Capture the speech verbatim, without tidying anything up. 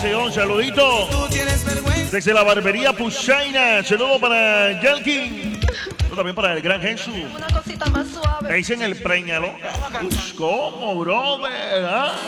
Ese un saludito. Desde la barbería Pushaina. Saludo para Yelkin. También para el gran Jesús. Una cosita más suave. Me dicen el preñalo. ¿Cómo, brother? ¿Ah?